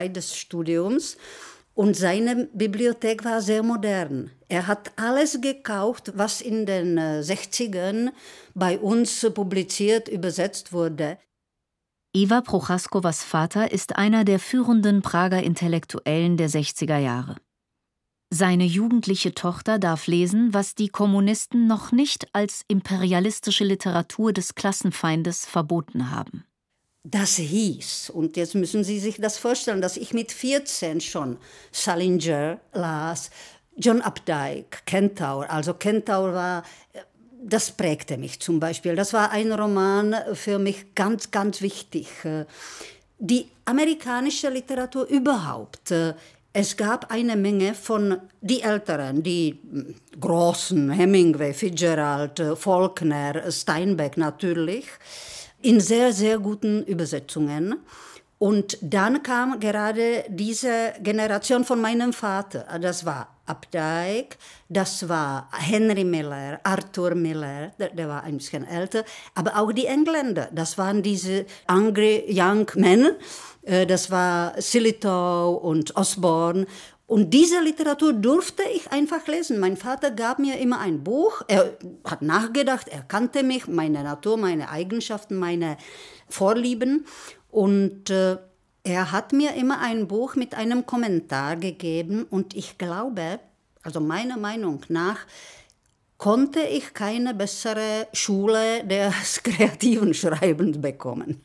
des Studiums. Und seine Bibliothek war sehr modern. Er hat alles gekauft, was in den 60ern bei uns publiziert, übersetzt wurde. Eva Prochaskowas Vater ist einer der führenden Prager Intellektuellen der 60er Jahre. Seine jugendliche Tochter darf lesen, was die Kommunisten noch nicht als imperialistische Literatur des Klassenfeindes verboten haben. Das hieß, und jetzt müssen Sie sich das vorstellen, dass ich mit 14 schon Salinger las, John Updike, Kentaur. Also Kentaur war, das prägte mich zum Beispiel. Das war ein Roman für mich ganz, ganz wichtig. Die amerikanische Literatur überhaupt. Es gab eine Menge von die Älteren, die Großen, Hemingway, Fitzgerald, Faulkner, Steinbeck natürlich, in sehr, sehr guten Übersetzungen. Und dann kam gerade diese Generation von meinem Vater. Das war Updike, das war Henry Miller, Arthur Miller, der war ein bisschen älter, aber auch die Engländer, das waren diese Angry Young Men, das war Sillitoe und Osborne. Und diese Literatur durfte ich einfach lesen. Mein Vater gab mir immer ein Buch, er hat nachgedacht, er kannte mich, meine Natur, meine Eigenschaften, meine Vorlieben. Und er hat mir immer ein Buch mit einem Kommentar gegeben. Und ich glaube, also meiner Meinung nach, konnte ich keine bessere Schule des kreativen Schreibens bekommen.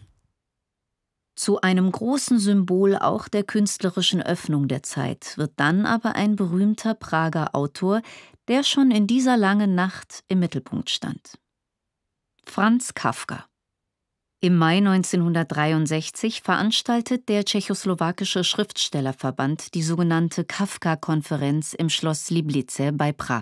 Zu einem großen Symbol auch der künstlerischen Öffnung der Zeit wird dann aber ein berühmter Prager Autor, der schon in dieser langen Nacht im Mittelpunkt stand. Franz Kafka. Im Mai 1963 veranstaltet der tschechoslowakische Schriftstellerverband die sogenannte Kafka-Konferenz im Schloss Liblice bei Prag.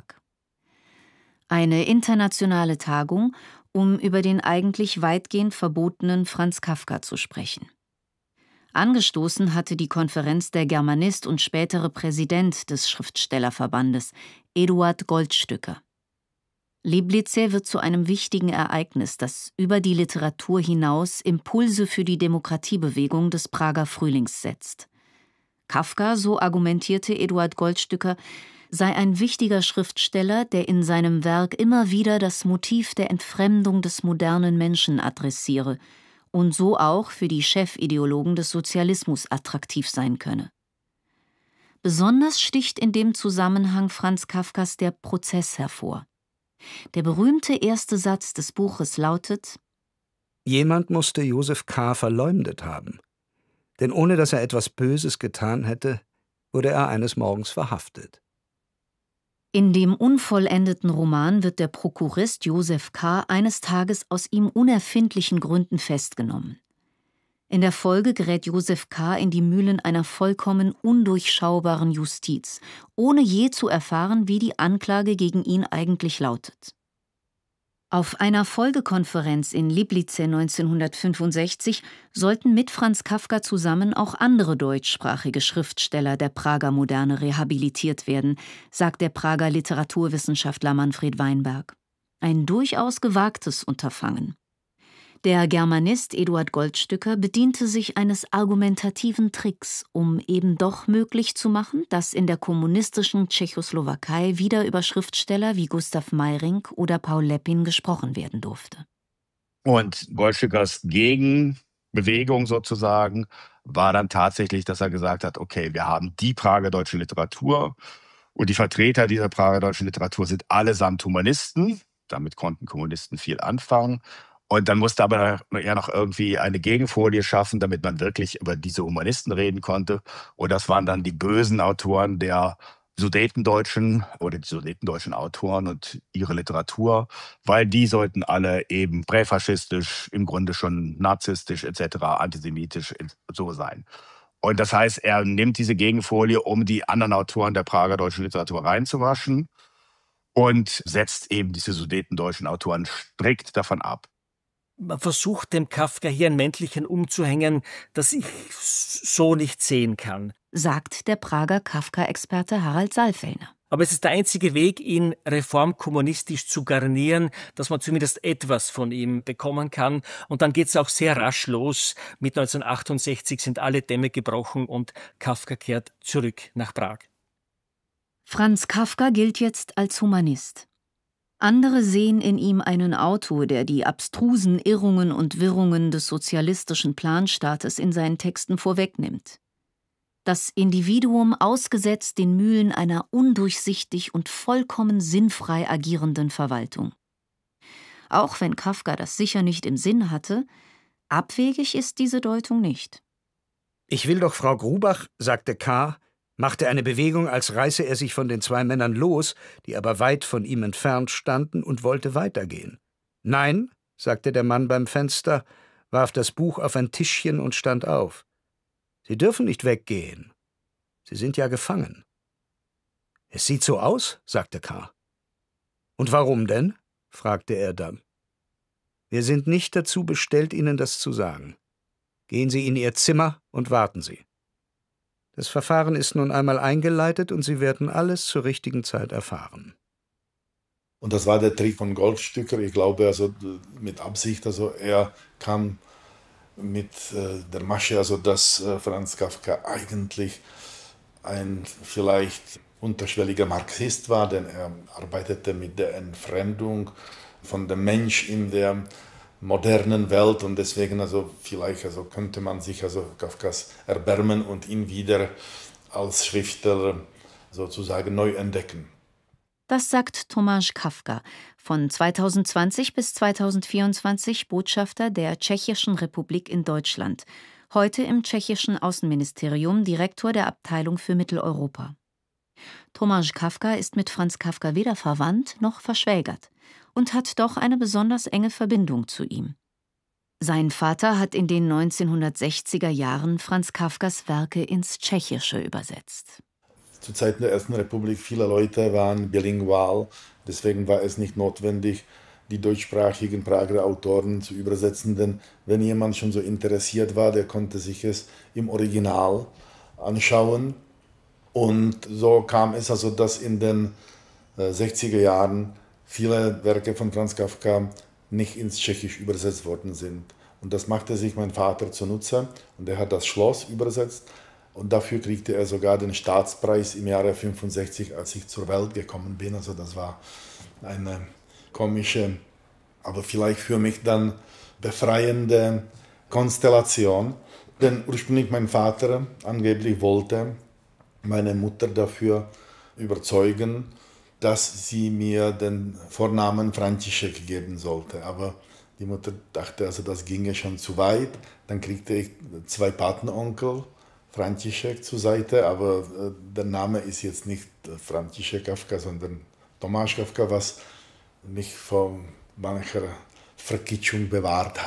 Eine internationale Tagung, um über den eigentlich weitgehend verbotenen Franz Kafka zu sprechen. Angestoßen hatte die Konferenz der Germanist und spätere Präsident des Schriftstellerverbandes, Eduard Goldstücker. Liblice wird zu einem wichtigen Ereignis, das über die Literatur hinaus Impulse für die Demokratiebewegung des Prager Frühlings setzt. Kafka, so argumentierte Eduard Goldstücker, sei ein wichtiger Schriftsteller, der in seinem Werk immer wieder das Motiv der Entfremdung des modernen Menschen adressiere und so auch für die Chefideologen des Sozialismus attraktiv sein könne. Besonders sticht in dem Zusammenhang Franz Kafkas der Prozess hervor. Der berühmte erste Satz des Buches lautet: Jemand musste Josef K. verleumdet haben, denn ohne dass er etwas Böses getan hätte, wurde er eines Morgens verhaftet. In dem unvollendeten Roman wird der Prokurist Josef K. eines Tages aus ihm unerfindlichen Gründen festgenommen. In der Folge gerät Josef K. in die Mühlen einer vollkommen undurchschaubaren Justiz, ohne je zu erfahren, wie die Anklage gegen ihn eigentlich lautet. Auf einer Folgekonferenz in Liblice 1965 sollten mit Franz Kafka zusammen auch andere deutschsprachige Schriftsteller der Prager Moderne rehabilitiert werden, sagt der Prager Literaturwissenschaftler Manfred Weinberg. Ein durchaus gewagtes Unterfangen. Der Germanist Eduard Goldstücker bediente sich eines argumentativen Tricks, um eben doch möglich zu machen, dass in der kommunistischen Tschechoslowakei wieder über Schriftsteller wie Gustav Meyrink oder Paul Lepin gesprochen werden durfte. Und Goldstückers Gegenbewegung sozusagen war dann tatsächlich, dass er gesagt hat, okay, wir haben die Prager deutsche Literatur und die Vertreter dieser Prager deutschen Literatur sind allesamt Humanisten. Damit konnten Kommunisten viel anfangen. Und dann musste aber ja noch irgendwie eine Gegenfolie schaffen, damit man wirklich über diese Humanisten reden konnte. Und das waren dann die bösen Autoren der Sudetendeutschen oder die sudetendeutschen Autoren und ihre Literatur, weil die sollten alle eben präfaschistisch, im Grunde schon narzisstisch etc., antisemitisch so sein. Und das heißt, er nimmt diese Gegenfolie, um die anderen Autoren der Prager deutschen Literatur reinzuwaschen und setzt eben diese sudetendeutschen Autoren strikt davon ab. Man versucht dem Kafka hier ein Mäntelchen umzuhängen, das ich so nicht sehen kann, sagt der Prager Kafka-Experte Harald Saalfellner. Aber es ist der einzige Weg, ihn reformkommunistisch zu garnieren, dass man zumindest etwas von ihm bekommen kann. Und dann geht es auch sehr rasch los. Mit 1968 sind alle Dämme gebrochen und Kafka kehrt zurück nach Prag. Franz Kafka gilt jetzt als Humanist. Andere sehen in ihm einen Autor, der die abstrusen Irrungen und Wirrungen des sozialistischen Planstaates in seinen Texten vorwegnimmt. Das Individuum ausgesetzt den Mühlen einer undurchsichtig und vollkommen sinnfrei agierenden Verwaltung. Auch wenn Kafka das sicher nicht im Sinn hatte, abwegig ist diese Deutung nicht. »Ich will doch, Frau Grubach«, sagte K., machte eine Bewegung, als reiße er sich von den 2 Männern los, die aber weit von ihm entfernt standen, und wollte weitergehen. »Nein«, sagte der Mann beim Fenster, warf das Buch auf ein Tischchen und stand auf. »Sie dürfen nicht weggehen. Sie sind ja gefangen.« »Es sieht so aus«, sagte K. »Und warum denn?«, fragte er dann. »Wir sind nicht dazu bestellt, Ihnen das zu sagen. Gehen Sie in Ihr Zimmer und warten Sie. Das Verfahren ist nun einmal eingeleitet und Sie werden alles zur richtigen Zeit erfahren.« Und das war der Trick von Goldstücker. Ich glaube, also mit Absicht, also er kam mit der Masche, also dass Franz Kafka eigentlich ein vielleicht unterschwelliger Marxist war, denn er arbeitete mit der Entfremdung von dem Mensch in der modernen Welt, und deswegen also vielleicht also könnte man sich also Kafkas erbarmen und ihn wieder als Schriftsteller sozusagen neu entdecken. Das sagt Tomáš Kafka, von 2020 bis 2024 Botschafter der Tschechischen Republik in Deutschland, heute im tschechischen Außenministerium Direktor der Abteilung für Mitteleuropa. Tomáš Kafka ist mit Franz Kafka weder verwandt noch verschwägert und hat doch eine besonders enge Verbindung zu ihm. Sein Vater hat in den 1960er Jahren Franz Kafkas Werke ins Tschechische übersetzt. Zu Zeiten der Ersten Republik, viele Leute waren bilingual, deswegen war es nicht notwendig, die deutschsprachigen Prager Autoren zu übersetzen, denn wenn jemand schon so interessiert war, der konnte sich es im Original anschauen. Und so kam es also, dass in den 60er Jahren viele Werke von Franz Kafka nicht ins Tschechisch übersetzt worden sind. Und das machte sich mein Vater zunutze, und er hat das Schloss übersetzt. Und dafür kriegte er sogar den Staatspreis im Jahre 1965, als ich zur Welt gekommen bin. Also das war eine komische, aber vielleicht für mich dann befreiende Konstellation. Denn ursprünglich mein Vater angeblich wollte meine Mutter dafür überzeugen, dass sie mir den Vornamen František geben sollte. Aber die Mutter dachte, also das ginge schon zu weit. Dann kriegte ich 2 Patenonkel, František zur Seite, aber der Name ist jetzt nicht František Kafka, sondern Tomáš Kafka, was mich vor mancher Verkitschung bewahrt hat.